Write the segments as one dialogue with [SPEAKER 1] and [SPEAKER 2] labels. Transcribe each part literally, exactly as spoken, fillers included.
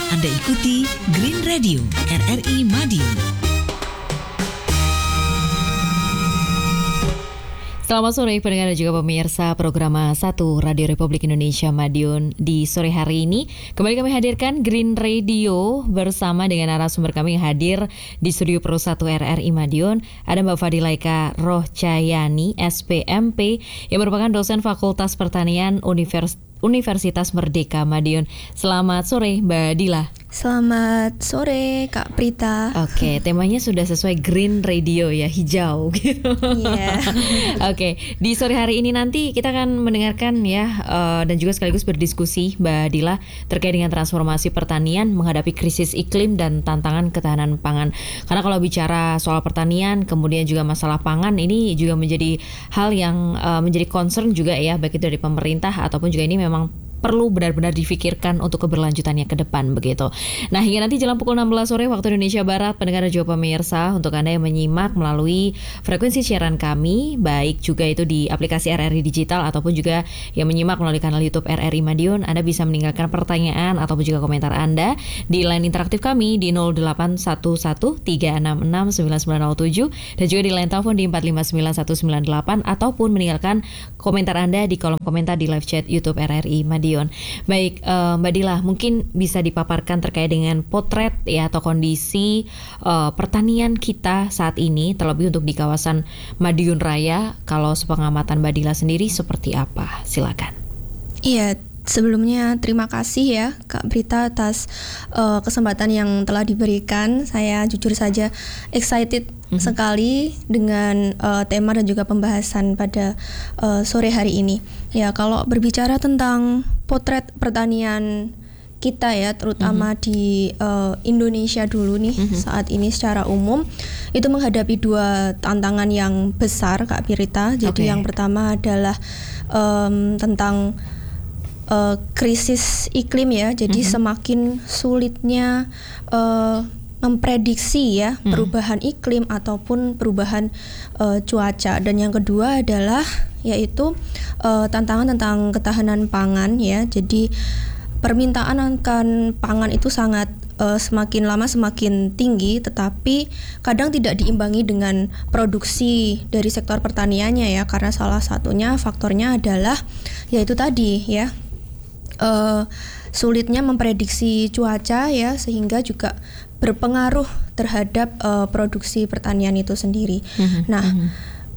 [SPEAKER 1] Anda ikuti Green Radio R R I Madiun.
[SPEAKER 2] Selamat sore pendengar dan juga pemirsa program satu Radio Republik Indonesia Madiun. Di sore hari ini kembali kami hadirkan Green Radio bersama dengan narasumber kami yang hadir di studio Pro satu R R I Madiun. Ada Mbak Fadilaika Rohcayani S P M P yang merupakan dosen Fakultas Pertanian Univers- Universitas Merdeka Madiun. Selamat sore Mbak Dila.
[SPEAKER 3] Selamat sore Kak Prita.
[SPEAKER 2] Oke, temanya sudah sesuai Green Radio ya, hijau gitu.
[SPEAKER 3] Iya.
[SPEAKER 2] Oke, di sore hari ini nanti kita akan mendengarkan ya uh, dan juga sekaligus berdiskusi Mbak Dila terkait dengan transformasi pertanian menghadapi krisis iklim dan tantangan ketahanan pangan. Karena kalau bicara soal pertanian, kemudian juga masalah pangan ini juga menjadi hal yang uh, menjadi concern juga ya, baik itu dari pemerintah ataupun juga ini memang perlu benar-benar difikirkan untuk keberlanjutannya ke depan begitu. Nah, hingga nanti jelang pukul enam belas sore waktu Indonesia Barat, pendengar dan juga pemirsa, untuk Anda yang menyimak melalui frekuensi siaran kami, baik juga itu di aplikasi R R I Digital ataupun juga yang menyimak melalui kanal YouTube R R I Madiun, Anda bisa meninggalkan pertanyaan ataupun juga komentar Anda di line interaktif kami di nol delapan satu satu tiga enam enam sembilan sembilan nol tujuh dan juga di line telepon di empat lima sembilan satu sembilan delapan ataupun meninggalkan komentar Anda di kolom komentar di live chat YouTube R R I Madiun. Baik, uh, Mbak Dila, mungkin bisa dipaparkan terkait dengan potret ya atau kondisi uh, pertanian kita saat ini, terlebih untuk di kawasan Madiun Raya. Kalau sepengamatan Mbak Dila sendiri seperti apa? Silakan.
[SPEAKER 3] Iya, sebelumnya terima kasih ya Kak Prita atas uh, kesempatan yang telah diberikan. Saya jujur saja excited mm-hmm. sekali dengan uh, tema dan juga pembahasan pada uh, sore hari ini. Ya, kalau berbicara tentang potret pertanian kita ya, terutama mm-hmm. di uh, Indonesia dulu nih mm-hmm. saat ini secara umum itu menghadapi dua tantangan yang besar Kak Prita. Jadi okay. yang pertama adalah um, tentang uh, krisis iklim ya. Jadi mm-hmm. semakin sulitnya uh, memprediksi ya hmm. perubahan iklim ataupun perubahan uh, cuaca. Dan yang kedua adalah yaitu uh, tantangan tentang ketahanan pangan ya. Jadi permintaan akan pangan itu sangat uh, semakin lama semakin tinggi, tetapi kadang tidak diimbangi dengan produksi dari sektor pertaniannya ya, karena salah satunya faktornya adalah yaitu tadi ya uh, sulitnya memprediksi cuaca ya, sehingga juga berpengaruh terhadap uh, produksi pertanian itu sendiri. Mm-hmm. Nah, mm-hmm.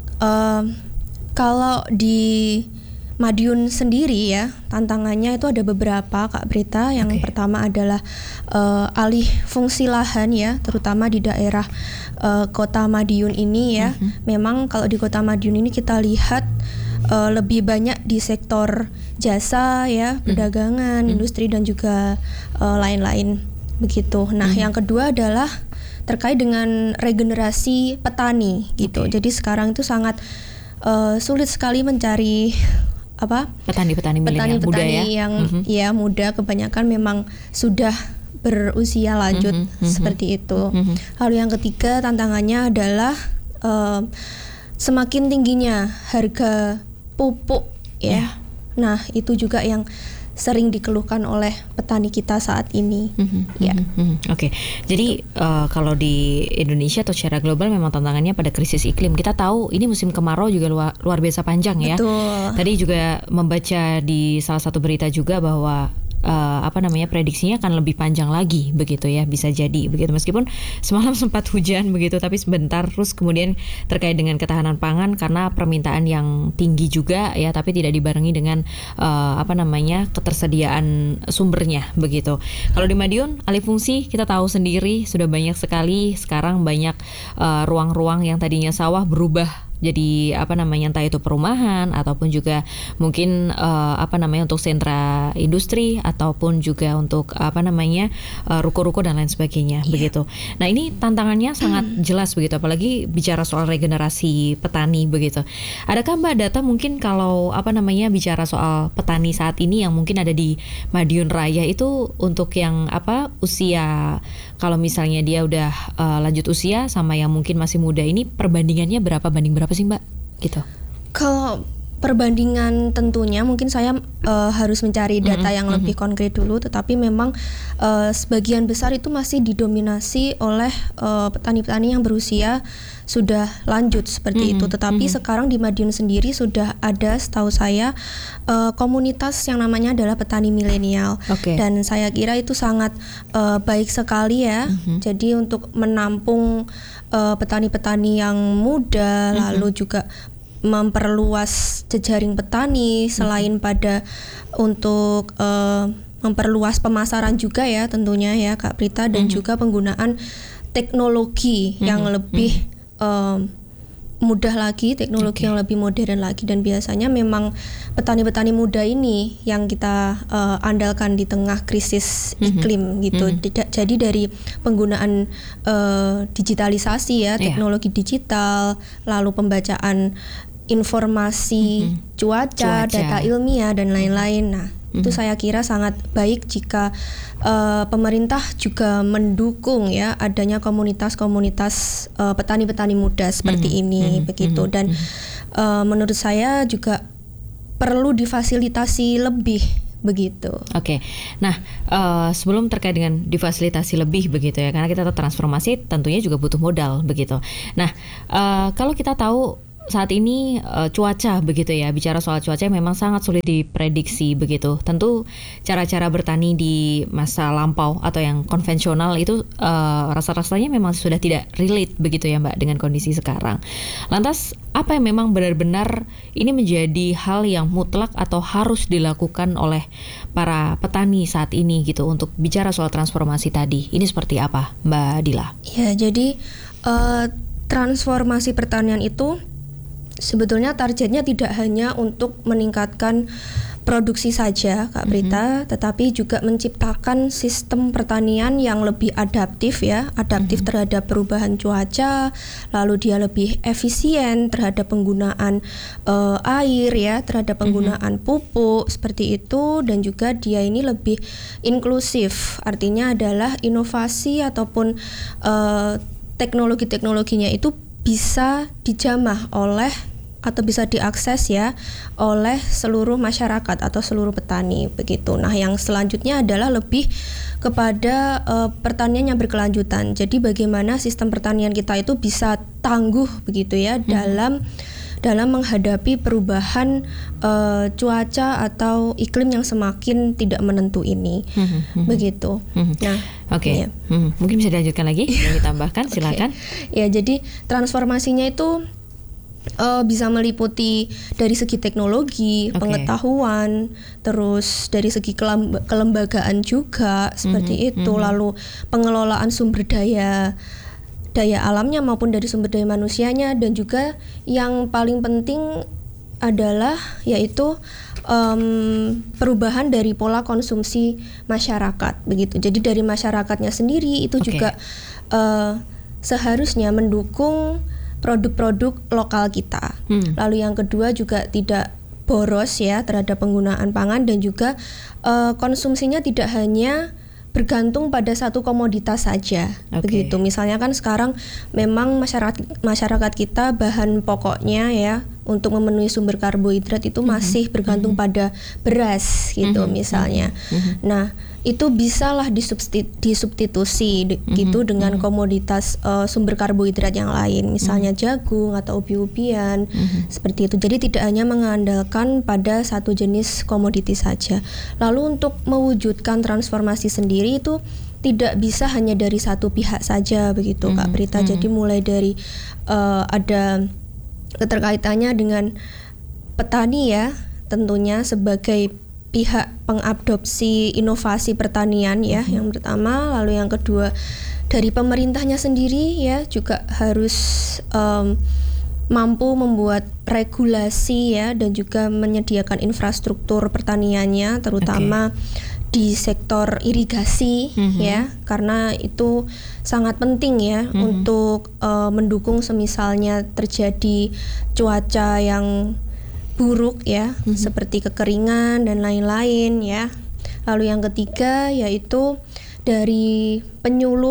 [SPEAKER 3] uh, kalau di Madiun sendiri ya, tantangannya itu ada beberapa Kak Prita. Yang okay. pertama adalah uh, alih fungsi lahan ya, terutama di daerah uh, Kota Madiun ini ya. Mm-hmm. Memang kalau di Kota Madiun ini kita lihat uh, lebih banyak di sektor jasa ya, perdagangan, mm-hmm. industri dan juga uh, lain-lain. Begitu. Nah, hmm. yang kedua adalah terkait dengan regenerasi petani gitu. Okay. Jadi sekarang itu sangat uh, sulit sekali mencari apa?
[SPEAKER 2] Petani-petani milenial muda ya.
[SPEAKER 3] yang
[SPEAKER 2] mm-hmm.
[SPEAKER 3] ya muda, kebanyakan memang sudah berusia lanjut mm-hmm. seperti itu. Mm-hmm. Lalu yang ketiga tantangannya adalah uh, semakin tingginya harga pupuk ya. Yeah. Nah, itu juga yang sering dikeluhkan oleh petani kita saat ini. Mm-hmm, ya.
[SPEAKER 2] Mm-hmm. Oke, okay. Jadi uh, kalau di Indonesia atau secara global memang tantangannya pada krisis iklim. Kita tahu ini musim kemarau juga luar, luar biasa panjang ya.
[SPEAKER 3] Betul.
[SPEAKER 2] Tadi juga membaca di salah satu berita juga bahwa Uh, apa namanya prediksinya akan lebih panjang lagi begitu ya, bisa jadi begitu, meskipun semalam sempat hujan begitu tapi sebentar, terus kemudian terkait dengan ketahanan pangan karena permintaan yang tinggi juga ya, tapi tidak dibarengi dengan uh, apa namanya ketersediaan sumbernya begitu. Kalau di Madiun alih fungsi kita tahu sendiri sudah banyak sekali sekarang, banyak uh, ruang-ruang yang tadinya sawah berubah jadi apa namanya entah itu perumahan ataupun juga mungkin uh, apa namanya untuk sentra industri ataupun juga untuk apa namanya uh, ruko-ruko dan lain sebagainya yeah. begitu. Nah, ini tantangannya sangat jelas begitu, apalagi bicara soal regenerasi petani begitu. Adakah Mbak data mungkin kalau apa namanya bicara soal petani saat ini yang mungkin ada di Madiun Raya itu untuk yang apa usia, kalau misalnya dia udah uh, lanjut usia sama yang mungkin masih muda, ini perbandingannya berapa banding berapa sih Mbak? Gitu.
[SPEAKER 3] Kalau perbandingan tentunya mungkin saya uh, harus mencari data
[SPEAKER 2] Mm-hmm.
[SPEAKER 3] yang lebih konkret dulu, tetapi memang uh, sebagian besar itu masih didominasi oleh uh, petani-petani yang berusia sudah lanjut seperti
[SPEAKER 2] Mm-hmm.
[SPEAKER 3] itu. Tetapi
[SPEAKER 2] Mm-hmm.
[SPEAKER 3] sekarang di Madiun sendiri sudah ada, setahu saya, uh, komunitas yang namanya adalah petani milenial.
[SPEAKER 2] Oke.
[SPEAKER 3] Dan saya kira itu sangat uh, baik sekali ya.
[SPEAKER 2] Mm-hmm.
[SPEAKER 3] Jadi untuk menampung uh, petani-petani yang muda,
[SPEAKER 2] Mm-hmm.
[SPEAKER 3] lalu juga memperluas jejaring petani, selain pada untuk uh, memperluas pemasaran juga ya tentunya ya Kak Prita, dan
[SPEAKER 2] Mm-hmm.
[SPEAKER 3] juga penggunaan teknologi
[SPEAKER 2] Mm-hmm.
[SPEAKER 3] yang lebih um, mudah lagi, teknologi
[SPEAKER 2] Okay.
[SPEAKER 3] yang lebih modern lagi. Dan biasanya memang petani-petani muda ini yang kita uh, andalkan di tengah krisis
[SPEAKER 2] Mm-hmm.
[SPEAKER 3] iklim gitu.
[SPEAKER 2] Mm-hmm.
[SPEAKER 3] Tidak- Jadi dari penggunaan uh, digitalisasi ya,
[SPEAKER 2] Iya.
[SPEAKER 3] teknologi digital, lalu pembacaan informasi
[SPEAKER 2] Mm-hmm.
[SPEAKER 3] cuaca,
[SPEAKER 2] Cuaca.
[SPEAKER 3] data ilmiah dan lain-lain. Nah, itu
[SPEAKER 2] Mhm.
[SPEAKER 3] saya kira sangat baik jika uh, pemerintah juga mendukung ya adanya komunitas-komunitas uh, petani-petani muda seperti
[SPEAKER 2] Mhm.
[SPEAKER 3] ini,
[SPEAKER 2] Mhm.
[SPEAKER 3] begitu.
[SPEAKER 2] Mhm.
[SPEAKER 3] Dan uh, menurut saya juga perlu difasilitasi lebih begitu.
[SPEAKER 2] Oke, nah uh, sebelum terkait dengan difasilitasi lebih begitu ya, karena kita tahu transformasi tentunya juga butuh modal begitu. Nah, uh, kalau kita tahu saat ini uh, cuaca begitu ya, bicara soal cuaca memang sangat sulit diprediksi begitu. Tentu cara-cara bertani di masa lampau atau yang konvensional itu uh, rasa-rasanya memang sudah tidak relate begitu ya Mbak dengan kondisi sekarang. Lantas apa yang memang benar-benar ini menjadi hal yang mutlak atau harus dilakukan oleh para petani saat ini gitu untuk bicara soal transformasi tadi? Ini seperti apa Mbak Dila?
[SPEAKER 3] Ya, jadi uh, transformasi pertanian itu sebetulnya targetnya tidak hanya untuk meningkatkan produksi saja, Kak Prita, mm-hmm. tetapi juga menciptakan sistem pertanian yang lebih adaptif ya, adaptif mm-hmm. terhadap perubahan cuaca, lalu dia lebih efisien terhadap penggunaan uh, air ya, terhadap penggunaan mm-hmm. pupuk seperti itu, dan juga dia ini lebih inklusif, artinya adalah inovasi ataupun uh, teknologi-teknologinya itu bisa dijamah oleh atau bisa diakses ya oleh seluruh masyarakat atau seluruh petani begitu. Nah, yang selanjutnya adalah lebih kepada uh, pertanian yang berkelanjutan. Jadi bagaimana sistem pertanian kita itu bisa tangguh begitu ya hmm. dalam dalam menghadapi perubahan uh, cuaca atau iklim yang semakin tidak menentu ini. Hmm. Begitu. Hmm. Nah,
[SPEAKER 2] oke. Okay.
[SPEAKER 3] Ya.
[SPEAKER 2] Hmm. Mungkin bisa dilanjutkan lagi, yang ditambahkan silakan.
[SPEAKER 3] Okay. Ya, jadi transformasinya itu Uh, bisa meliputi dari segi teknologi, okay. pengetahuan, terus dari segi kelemb- kelembagaan juga seperti mm-hmm. itu, mm-hmm. lalu pengelolaan sumber daya daya alamnya maupun dari sumber daya manusianya, dan juga yang paling penting adalah yaitu um, perubahan dari pola konsumsi masyarakat begitu. Jadi dari masyarakatnya sendiri itu okay. juga uh, seharusnya mendukung produk-produk lokal kita. Hmm. Lalu yang kedua juga tidak boros ya terhadap penggunaan pangan, dan juga uh, konsumsinya tidak hanya bergantung pada satu komoditas saja. Okay. Begitu. Misalnya kan sekarang memang masyarakat masyarakat kita bahan pokoknya ya untuk memenuhi sumber karbohidrat itu mm-hmm. masih bergantung mm-hmm. pada beras gitu mm-hmm. misalnya. Mm-hmm. Nah, itu bisalah disubstit- disubstitusi de- mm-hmm. gitu dengan mm-hmm. komoditas uh, sumber karbohidrat yang lain, misalnya mm-hmm. jagung atau ubi-ubian mm-hmm. seperti itu. Jadi tidak hanya mengandalkan pada satu jenis komoditi saja. Lalu untuk mewujudkan transformasi sendiri itu tidak bisa hanya dari satu pihak saja begitu, mm-hmm. Kak Prita. Mm-hmm. Jadi mulai dari uh, ada keterkaitannya dengan petani ya, tentunya sebagai pihak pengadopsi inovasi pertanian ya, mm-hmm. yang pertama. Lalu yang kedua dari pemerintahnya sendiri ya juga harus um, mampu membuat regulasi ya, dan juga menyediakan infrastruktur pertaniannya, terutama okay. di sektor irigasi mm-hmm. ya, karena itu sangat penting ya mm-hmm. untuk uh, mendukung semisalnya terjadi cuaca yang buruk ya, mm-hmm. seperti kekeringan dan lain-lain ya. Lalu yang ketiga yaitu dari penyuluh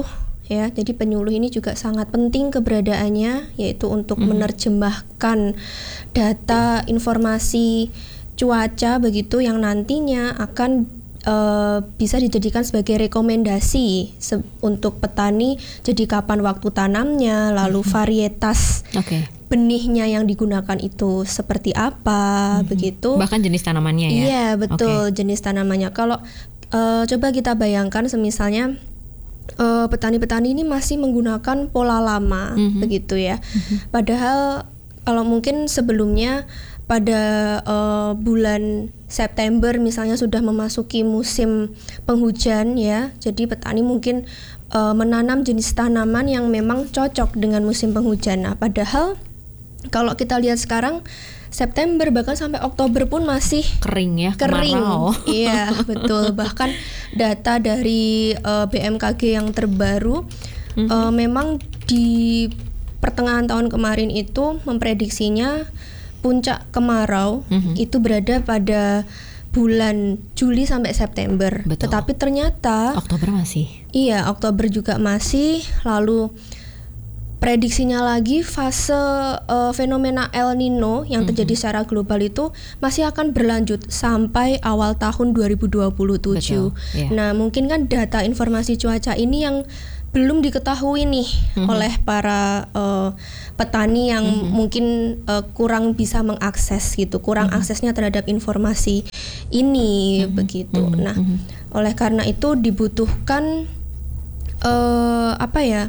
[SPEAKER 3] ya. Jadi penyuluh ini juga sangat penting keberadaannya, yaitu untuk mm-hmm. menerjemahkan data informasi cuaca begitu yang nantinya akan Uh, bisa dijadikan sebagai rekomendasi se- untuk petani. Jadi kapan waktu tanamnya, lalu mm-hmm. varietas okay. benihnya yang digunakan itu seperti apa, mm-hmm. begitu.
[SPEAKER 2] Bahkan jenis tanamannya ya?
[SPEAKER 3] Iya betul, okay. jenis tanamannya. Kalau uh, coba kita bayangkan semisalnya uh, petani-petani ini masih menggunakan pola lama, mm-hmm. begitu ya. Mm-hmm. Padahal kalau mungkin sebelumnya pada uh, bulan September misalnya sudah memasuki musim penghujan ya, jadi petani mungkin uh, menanam jenis tanaman yang memang cocok dengan musim penghujan. Nah, padahal kalau kita lihat sekarang September bahkan sampai Oktober pun masih
[SPEAKER 2] kering ya,
[SPEAKER 3] kering.
[SPEAKER 2] Kemarau.
[SPEAKER 3] Iya betul. Bahkan data dari uh, B M K G yang terbaru mm-hmm. uh, memang di pertengahan tahun kemarin itu memprediksinya puncak kemarau mm-hmm. itu berada pada bulan Juli sampai September.
[SPEAKER 2] Betul.
[SPEAKER 3] Tetapi ternyata
[SPEAKER 2] Oktober masih.
[SPEAKER 3] Iya, Oktober juga masih. Lalu prediksinya lagi fase uh, fenomena El Nino yang terjadi mm-hmm. secara global itu masih akan berlanjut sampai awal tahun dua ribu dua puluh tujuh. Betul, yeah. Nah, mungkin kan data informasi cuaca ini yang belum diketahui nih mm-hmm. oleh para uh, petani yang mm-hmm. mungkin uh, kurang bisa mengakses gitu, kurang mm-hmm. aksesnya terhadap informasi ini mm-hmm. begitu. Mm-hmm. Nah, mm-hmm. oleh karena itu dibutuhkan uh, apa ya?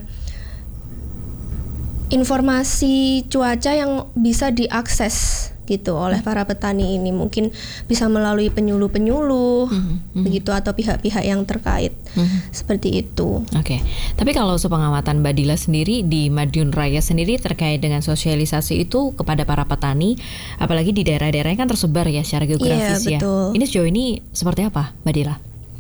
[SPEAKER 3] informasi cuaca yang bisa diakses gitu oleh para petani ini, mungkin bisa melalui penyuluh-penyuluh mm-hmm. begitu atau pihak-pihak yang terkait mm-hmm. seperti itu.
[SPEAKER 2] Oke, okay. Tapi kalau sepengamatan Mbak Dila sendiri di Madiun Raya sendiri terkait dengan sosialisasi itu kepada para petani, apalagi di daerah-daerah yang kan tersebar ya secara geografis
[SPEAKER 3] yeah,
[SPEAKER 2] ya.
[SPEAKER 3] Betul.
[SPEAKER 2] Ini sejauh ini seperti apa, Mbak Dila?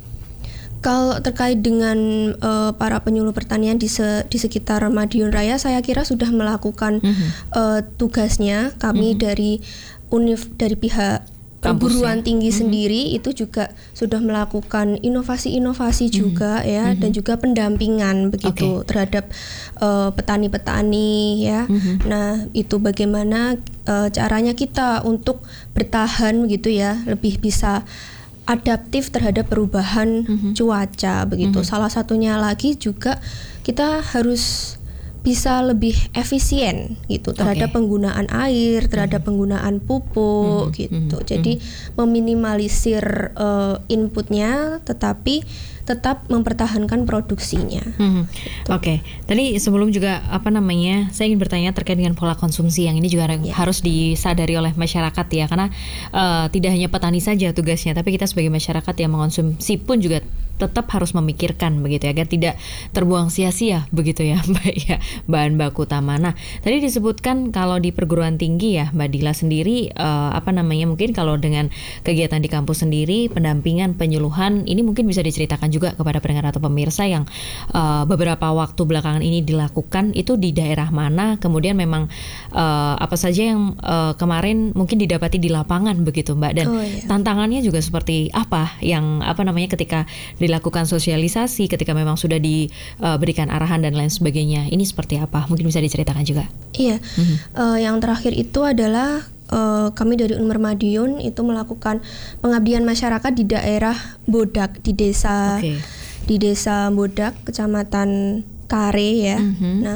[SPEAKER 3] Kalau terkait dengan uh, para penyuluh pertanian di, se- di sekitar Madiun Raya, saya kira sudah melakukan mm-hmm. uh, tugasnya. Kami mm-hmm. dari univ dari pihak perguruan tinggi mm-hmm. sendiri itu juga sudah melakukan inovasi-inovasi mm-hmm. juga ya mm-hmm. dan juga pendampingan begitu okay. terhadap uh, petani-petani ya. Mm-hmm. Nah, itu bagaimana uh, caranya kita untuk bertahan begitu ya, lebih bisa adaptif terhadap perubahan mm-hmm. cuaca begitu. Mm-hmm. Salah satunya lagi juga kita harus bisa lebih efisien gitu terhadap okay. penggunaan air, terhadap mm-hmm. penggunaan pupuk mm-hmm. gitu. Mm-hmm. Jadi meminimalisir uh, inputnya tetapi tetap mempertahankan produksinya. Hmm.
[SPEAKER 2] Gitu. Oke, okay. Tadi sebelum juga apa namanya, saya ingin bertanya terkait dengan pola konsumsi yang ini juga yeah. harus disadari oleh masyarakat ya, karena uh, tidak hanya petani saja tugasnya, tapi kita sebagai masyarakat yang mengonsumsi pun juga tetap harus memikirkan begitu ya, agar tidak terbuang sia-sia begitu ya Mbak ya, bahan baku utama. Nah, tadi disebutkan kalau di perguruan tinggi ya Mbak Dila sendiri uh, apa namanya, mungkin kalau dengan kegiatan di kampus sendiri, pendampingan, penyuluhan, ini mungkin bisa diceritakan juga kepada pendengar atau pemirsa yang uh, beberapa waktu belakangan ini dilakukan itu di daerah mana, kemudian memang uh, apa saja yang uh, kemarin mungkin didapati di lapangan begitu Mbak, dan oh, iya. tantangannya juga seperti apa yang apa namanya ketika dilakukan sosialisasi, ketika memang sudah diberikan uh, arahan dan lain sebagainya, ini seperti apa? Mungkin bisa diceritakan juga.
[SPEAKER 3] Iya, mm-hmm. uh, yang terakhir itu adalah Uh, kami dari Unmer Madiun itu melakukan pengabdian masyarakat di daerah Bodak, di desa okay. di desa Bodak, kecamatan Kare ya. Mm-hmm. Nah,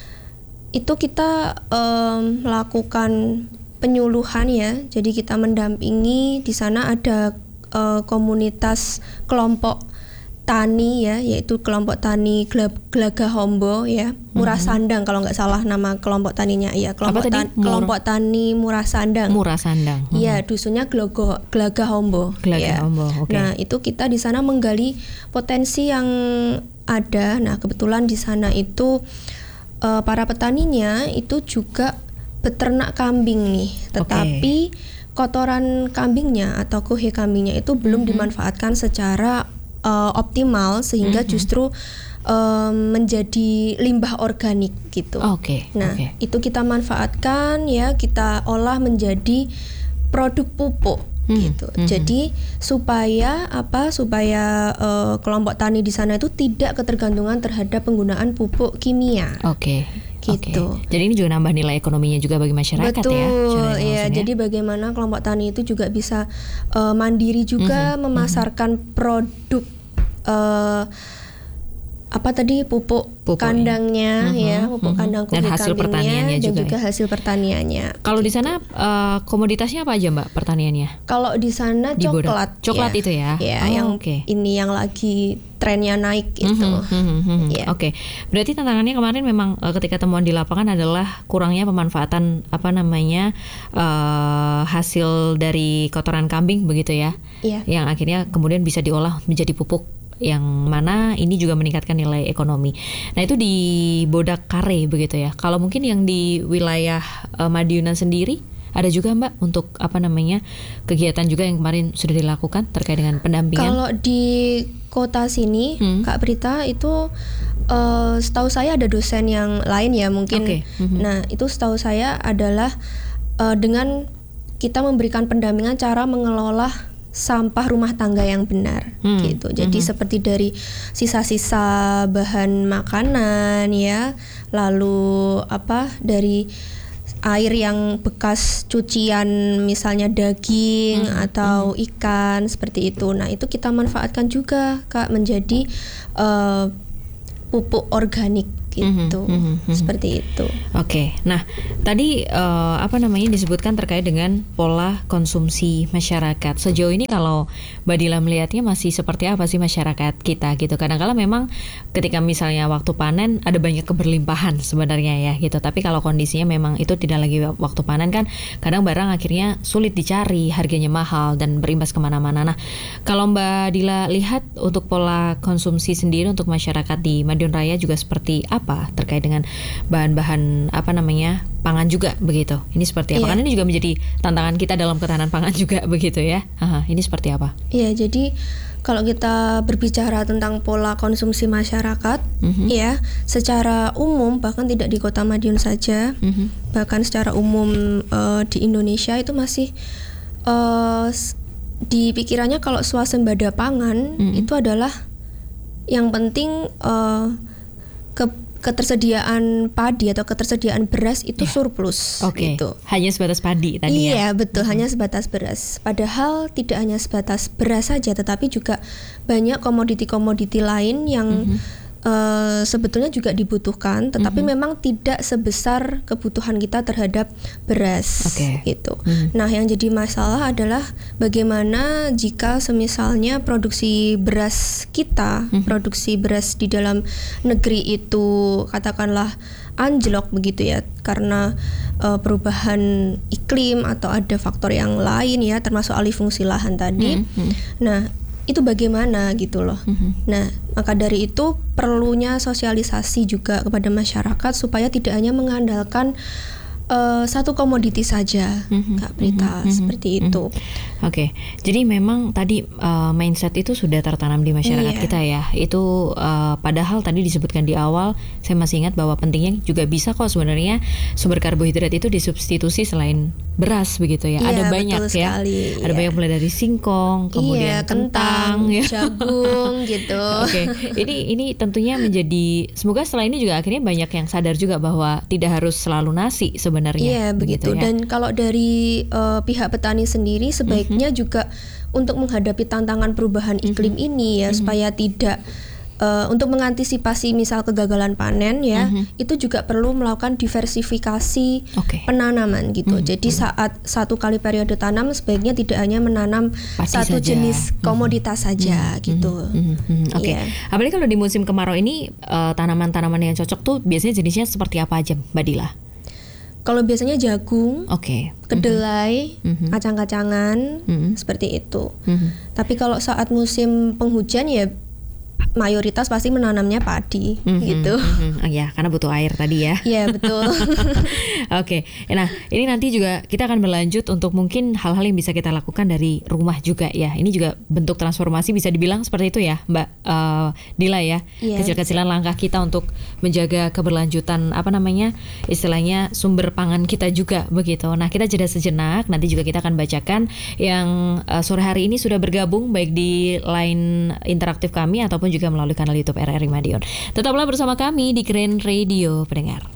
[SPEAKER 3] itu kita um, melakukan penyuluhan ya. Jadi kita mendampingi, di sana ada uh, komunitas kelompok tani ya, yaitu kelompok tani Glaga Hombo ya, Murah mm-hmm. Sandang kalau nggak salah nama kelompok taninya ya, kelompok tan- Mur- kelompok tani Murah Sandang.
[SPEAKER 2] Murah Sandang.
[SPEAKER 3] Iya, mm-hmm. dusunnya Glogo, Glaga Hombo.
[SPEAKER 2] Glaga
[SPEAKER 3] ya.
[SPEAKER 2] Hombo. Okay.
[SPEAKER 3] Nah, itu kita di sana menggali potensi yang ada. Nah, kebetulan di sana itu uh, para petaninya itu juga beternak kambing nih, tetapi okay. kotoran kambingnya atau kohe kambingnya itu belum mm-hmm. dimanfaatkan secara Uh, optimal sehingga mm-hmm. justru uh, menjadi limbah organik gitu.
[SPEAKER 2] Oke. Okay,
[SPEAKER 3] nah
[SPEAKER 2] okay.
[SPEAKER 3] itu kita manfaatkan ya, kita olah menjadi produk pupuk hmm. gitu.
[SPEAKER 2] Hmm.
[SPEAKER 3] Jadi supaya apa? Supaya uh, kelompok tani di sana itu tidak ketergantungan terhadap penggunaan pupuk kimia.
[SPEAKER 2] Oke. Okay.
[SPEAKER 3] Gitu.
[SPEAKER 2] Okay. Jadi ini juga nambah nilai ekonominya juga bagi masyarakat.
[SPEAKER 3] Betul,
[SPEAKER 2] ya.
[SPEAKER 3] Betul, ya. Jadi bagaimana kelompok tani itu juga bisa uh, mandiri juga hmm. memasarkan hmm. produk uh, apa tadi pupuk, pupuk kandangnya
[SPEAKER 2] ya,
[SPEAKER 3] ya, pupuk mm-hmm. kandang kulit
[SPEAKER 2] dan hasil pertaniannya
[SPEAKER 3] dan
[SPEAKER 2] juga,
[SPEAKER 3] juga
[SPEAKER 2] ya?
[SPEAKER 3] hasil pertaniannya.
[SPEAKER 2] Kalau di sana uh, komoditasnya apa aja Mbak pertaniannya?
[SPEAKER 3] Kalau di sana
[SPEAKER 2] di
[SPEAKER 3] coklat,
[SPEAKER 2] coklat
[SPEAKER 3] ya.
[SPEAKER 2] itu ya.
[SPEAKER 3] Ya,
[SPEAKER 2] oh,
[SPEAKER 3] yang
[SPEAKER 2] okay.
[SPEAKER 3] ini yang lagi trennya naik itu.
[SPEAKER 2] Mm-hmm, mm-hmm.
[SPEAKER 3] Yeah.
[SPEAKER 2] Oke, okay. Berarti tantangannya kemarin memang uh, ketika temuan di lapangan adalah kurangnya pemanfaatan apa namanya uh, hasil dari kotoran kambing begitu ya,
[SPEAKER 3] yeah.
[SPEAKER 2] yang akhirnya kemudian bisa diolah menjadi pupuk yang mana ini juga meningkatkan nilai ekonomi. Nah itu di Bodak Kare begitu ya. Kalau mungkin yang di wilayah uh, Madiun sendiri ada juga Mbak untuk apa namanya kegiatan juga yang kemarin sudah dilakukan terkait dengan pendampingan.
[SPEAKER 3] Kalau di kota sini hmm. Kak Brita itu uh, setahu saya ada dosen yang lain ya mungkin.
[SPEAKER 2] Okay. Mm-hmm.
[SPEAKER 3] Nah itu setahu saya adalah uh, dengan kita memberikan pendampingan cara mengelola sampah rumah tangga yang benar hmm. gitu. Jadi hmm. seperti dari sisa-sisa bahan makanan ya, lalu apa dari air yang bekas cucian misalnya daging hmm. atau hmm. ikan seperti itu. Nah, itu kita manfaatkan juga Kak menjadi uh, pupuk organik gitu. Mm-hmm, mm-hmm. Seperti itu.
[SPEAKER 2] Oke. Okay. Nah, tadi uh, apa namanya disebutkan terkait dengan pola konsumsi masyarakat. Sejauh ini kalau Mbak Dila melihatnya masih seperti apa sih masyarakat kita gitu. Kadang-kala memang ketika misalnya waktu panen ada banyak keberlimpahan sebenarnya ya gitu. Tapi kalau kondisinya memang itu tidak lagi waktu panen kan kadang barang akhirnya sulit dicari, harganya mahal dan berimbas kemana-mana. Nah, kalau Mbak Dila lihat untuk pola konsumsi sendiri untuk masyarakat di Madiun Raya juga seperti apa? Apa terkait dengan bahan-bahan apa namanya pangan juga begitu. Ini seperti apa? Yeah. Karena ini juga menjadi tantangan kita dalam ketahanan pangan juga begitu ya. Aha, ini seperti apa?
[SPEAKER 3] Iya, yeah, jadi kalau kita berbicara tentang pola konsumsi masyarakat, mm-hmm. ya, secara umum bahkan tidak di Kota Madiun saja, mm-hmm. bahkan secara umum uh, di Indonesia itu masih uh, di pikirannya kalau swasembada pangan mm-hmm. itu adalah yang penting uh, ke ketersediaan padi atau ketersediaan beras itu yeah. surplus
[SPEAKER 2] okay.
[SPEAKER 3] gitu.
[SPEAKER 2] Hanya sebatas padi tadi
[SPEAKER 3] iya,
[SPEAKER 2] ya.
[SPEAKER 3] Iya, betul,
[SPEAKER 2] hmm.
[SPEAKER 3] hanya sebatas beras. Padahal tidak hanya sebatas beras saja tetapi juga banyak komoditi-komoditi lain yang hmm. Uh, sebetulnya juga dibutuhkan, tetapi mm-hmm. memang tidak sebesar kebutuhan kita terhadap beras,
[SPEAKER 2] okay.
[SPEAKER 3] gitu.
[SPEAKER 2] Mm.
[SPEAKER 3] Nah, yang jadi masalah adalah bagaimana jika semisalnya produksi beras kita, mm-hmm. produksi beras di dalam negeri itu katakanlah anjlok begitu ya, karena uh, perubahan iklim atau ada faktor yang lain ya, termasuk alih fungsi lahan tadi. Mm-hmm. Nah, itu bagaimana gitu loh. Mm-hmm. Nah, maka dari itu perlunya sosialisasi juga kepada masyarakat supaya tidak hanya mengandalkan uh, satu komoditi saja, mm-hmm. Kak Brita, mm-hmm. seperti itu.
[SPEAKER 2] Mm-hmm. Oke, okay. Jadi memang tadi uh, mindset itu sudah tertanam di masyarakat yeah. kita ya. Itu uh, padahal tadi disebutkan di awal, saya masih ingat bahwa pentingnya juga bisa kok sebenarnya sumber karbohidrat itu disubstitusi selain beras begitu ya.
[SPEAKER 3] Yeah,
[SPEAKER 2] ada banyak ya.
[SPEAKER 3] Sekali,
[SPEAKER 2] ada
[SPEAKER 3] yeah.
[SPEAKER 2] banyak mulai dari singkong, kemudian
[SPEAKER 3] yeah, kentang,
[SPEAKER 2] kentang, ya.
[SPEAKER 3] jagung gitu.
[SPEAKER 2] Oke, okay. ini ini tentunya menjadi semoga setelah ini juga akhirnya banyak yang sadar juga bahwa tidak harus selalu nasi sebenarnya.
[SPEAKER 3] Iya yeah, begitu.
[SPEAKER 2] Ya.
[SPEAKER 3] Dan kalau dari uh, pihak petani sendiri sebaiknya Mm-hmm. juga untuk menghadapi tantangan perubahan iklim mm-hmm. ini ya mm-hmm. supaya tidak uh, untuk mengantisipasi misal kegagalan panen ya mm-hmm. itu juga perlu melakukan diversifikasi okay. penanaman gitu. Mm-hmm. Jadi saat satu kali periode tanam sebaiknya tidak hanya menanam
[SPEAKER 2] Pasti
[SPEAKER 3] satu
[SPEAKER 2] saja.
[SPEAKER 3] jenis komoditas mm-hmm. saja mm-hmm. gitu.
[SPEAKER 2] Mm-hmm. Oke. Okay.
[SPEAKER 3] Yeah.
[SPEAKER 2] Apalagi kalau di musim kemarau ini uh, tanaman-tanaman yang cocok tuh biasanya jenisnya seperti apa aja, Mbak Dila?
[SPEAKER 3] Kalau biasanya jagung,
[SPEAKER 2] okay.
[SPEAKER 3] kedelai, mm-hmm. kacang-kacangan, mm-hmm. seperti itu. Mm-hmm. Tapi kalau saat musim penghujan ya mayoritas pasti menanamnya padi
[SPEAKER 2] Mhm,
[SPEAKER 3] gitu.
[SPEAKER 2] mhm. Oh ya, karena butuh air tadi ya.
[SPEAKER 3] Iya betul.
[SPEAKER 2] Oke, nah ini nanti juga kita akan berlanjut untuk mungkin hal-hal yang bisa kita lakukan dari rumah juga ya. Ini juga bentuk transformasi bisa dibilang seperti itu ya, Mbak uh, Dila ya.
[SPEAKER 3] Iya.
[SPEAKER 2] Kecil-kecilan langkah kita untuk menjaga keberlanjutan apa namanya istilahnya sumber pangan kita juga begitu. Nah kita jeda sejenak, nanti juga kita akan bacakan yang uh, sore hari ini sudah bergabung baik di line interaktif kami ataupun juga melalui kanal YouTube R R I Madiun. Tetaplah bersama kami di Green Radio, pendengar.